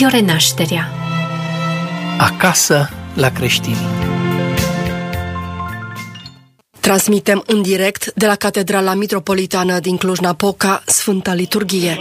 Radio Renașterea. Acasă la creștini. Transmitem în direct de la Catedrala Mitropolitană din Cluj-Napoca Sfânta Liturghie.